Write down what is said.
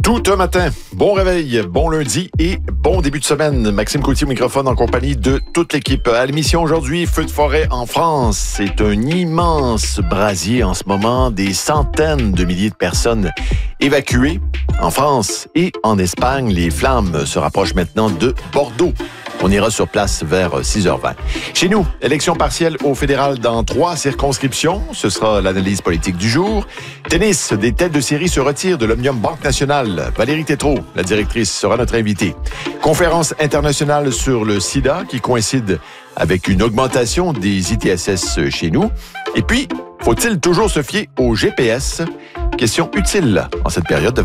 Tout un matin, bon réveil, bon lundi et bon début de semaine. Maxime Coutier au microphone en compagnie de toute l'équipe. À l'émission aujourd'hui, feu de forêt en France. C'est un immense brasier en ce moment. Des centaines de milliers de personnes évacuées en France et en Espagne. Les flammes se rapprochent maintenant de Bordeaux. On ira sur place vers 6h20. Chez nous, élection partielle au fédéral dans 3 circonscriptions. Ce sera l'analyse politique du jour. Tennis, des têtes de série se retirent de l'Omnium Banque Nationale. Valérie Tétrault, la directrice, sera notre invitée. Conférence internationale sur le sida qui coïncide avec une augmentation des ITSS chez nous. Et puis, faut-il toujours se fier au GPS? Question utile en cette période de vacances.